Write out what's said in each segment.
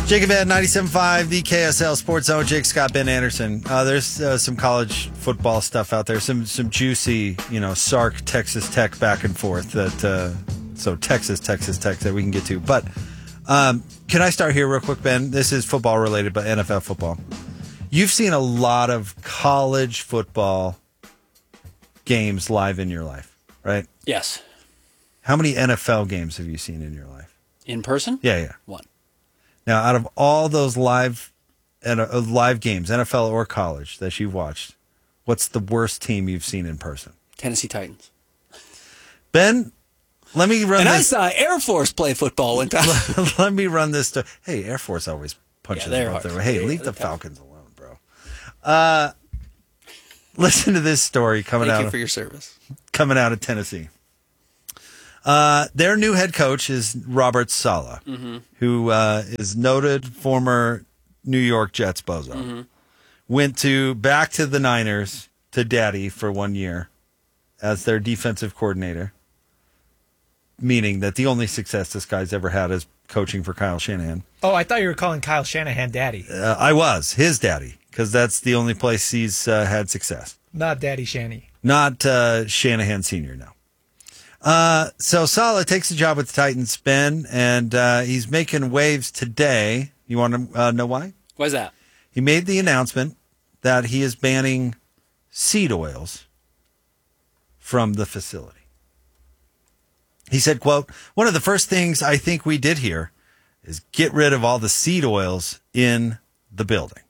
Jacob at 97.5, the KSL Sports Zone. Jake Scott, Ben Anderson. There's some college football stuff out there. Some juicy, Sark, Texas Tech back and forth. So Texas Tech that we can get to. But can I start here real quick, Ben? This is football related, but NFL football. You've seen a lot of college football games live in your life, right? Yes. How many NFL games have you seen in your life? In person? Yeah. One. Now, out of all those live games, NFL or college, that you've watched, what's the worst team you've seen in person? Tennessee Titans. Ben, let me run this. And I saw Air Force play football one time. Let me run this. Hey, Air Force always punches above their weight. Hey, leave the Falcons alone, bro. Listen to this story coming out. Thank you for your service. Coming out of Tennessee. Their new head coach is Robert Saleh, who is noted former New York Jets bozo. Went back to the Niners to daddy for 1 year as their defensive coordinator, meaning that the only success this guy's ever had is coaching for Kyle Shanahan. Oh, I thought you were calling Kyle Shanahan daddy. I was his daddy because that's the only place he's had success. Not Daddy Shanny. Not Shanahan Sr., no. So Saleh takes a job with the Titans, Ben, and he's making waves today. You want to know why? Why is that? He made the announcement that he is banning seed oils from the facility. He said, quote, "One of the first things I think we did here is get rid of all the seed oils in the building."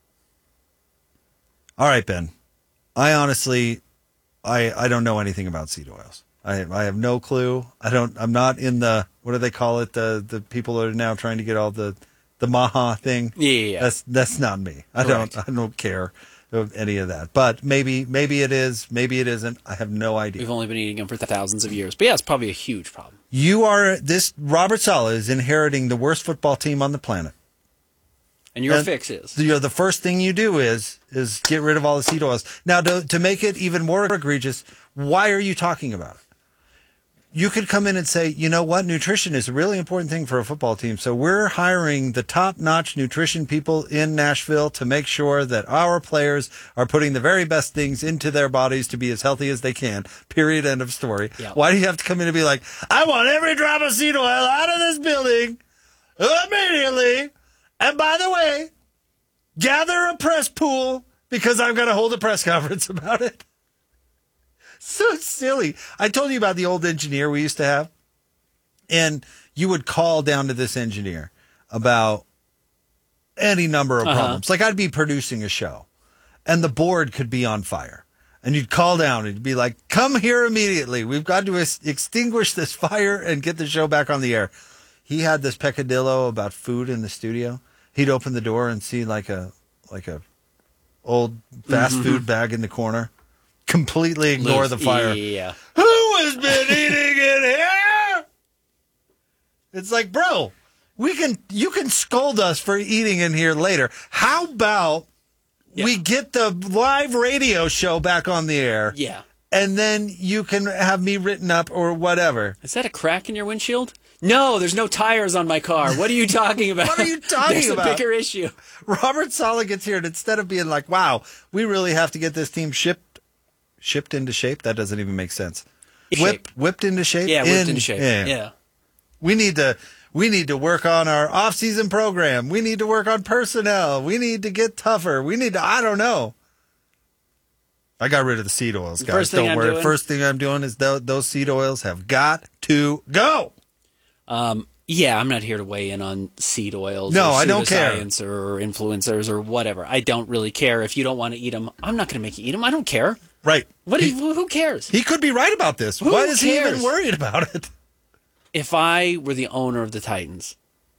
All right, Ben. I honestly, I don't know anything about seed oils. I have no clue. I'm not in the, what do they call it? The people that are now trying to get all the Maha thing. Yeah. That's not me. I don't care of any of that. But maybe it is, maybe it isn't. I have no idea. We've only been eating them for thousands of years. But yeah, it's probably a huge problem. Robert Saleh is inheriting the worst football team on the planet. And your fix is? The first thing you do is get rid of all the seed oils. Now, to make it even more egregious, why are you talking about it? You could come in and say, you know what, nutrition is a really important thing for a football team. So we're hiring the top-notch nutrition people in Nashville to make sure that our players are putting the very best things into their bodies to be as healthy as they can. Period. End of story. Yep. Why do you have to come in and be like, I want every drop of seed oil out of this building immediately? And by the way, gather a press pool because I'm going to hold a press conference about it. So silly. I told you about the old engineer we used to have. And you would call down to this engineer about any number of problems. Like I'd be producing a show and the board could be on fire. And you'd call down and you'd be like, come here immediately. We've got to extinguish this fire and get the show back on the air. He had this peccadillo about food in the studio. He'd open the door and see like a old fast food bag in the corner. Completely ignore the fire. Yeah. Who has been eating in here? It's like, bro, you can scold us for eating in here later. How about we get the live radio show back on the air? Yeah. And then you can have me written up or whatever. Is that a crack in your windshield? No, there's no tires on my car. What are you talking about? What are you talking about? There's a bigger issue. Robert Saleh gets here, and instead of being like, wow, we really have to get this team shipped into shape? That doesn't even make sense. Whipped into shape? Yeah, whipped into shape. Yeah. We need to work on our off-season program. We need to work on personnel. We need to get tougher. I don't know. I got rid of the seed oils, guys. Don't worry. First thing I'm doing is those seed oils have got to go. Yeah, I'm not here to weigh in on seed oils. No, or I don't care. Science or influencers or whatever. I don't really care. If you don't want to eat them, I'm not going to make you eat them. I don't care. Right. Who cares? He could be right about this. Why is he even worried about it? If I were the owner of the Titans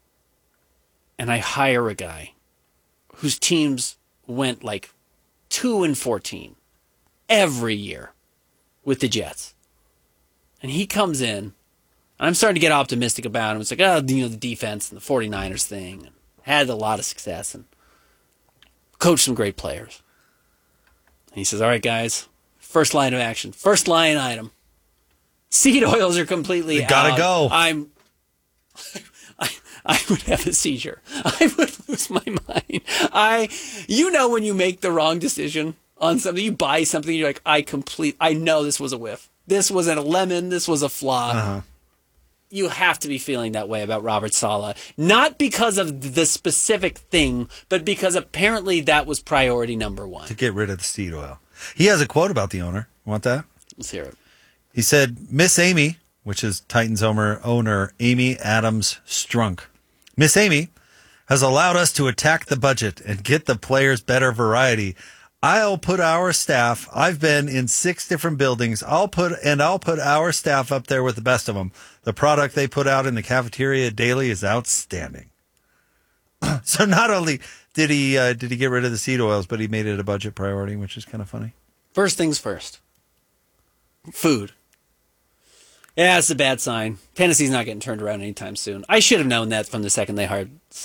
and I hire a guy whose teams went like 2-14 every year with the Jets, and he comes in, and I'm starting to get optimistic about him. It's like, the defense and the 49ers thing, and had a lot of success and coached some great players. And he says, all right, guys, first line of action, first line item. Seed oils are completely gotta out. go. I would have a seizure. I would lose my mind. When you make the wrong decision on something, you buy something, you're like, I know this was a whiff. This was a lemon. This was a flop. Uh-huh. You have to be feeling that way about Robert Saleh. Not because of the specific thing, but because apparently that was priority number one. To get rid of the seed oil. He has a quote about the owner. Want that? Let's hear it. He said, Miss Amy, which is Titans owner Amy Adams Strunk. Miss Amy has allowed us to attack the budget and get the players better variety. I'll put our staff, I've been in 6 different buildings, I'll put our staff up there with the best of them. The product they put out in the cafeteria daily is outstanding. So not only did he get rid of the seed oils, but he made it a budget priority, which is kind of funny. First things first. Food. Yeah, it's a bad sign. Tennessee's not getting turned around anytime soon. I should have known that from the second they hired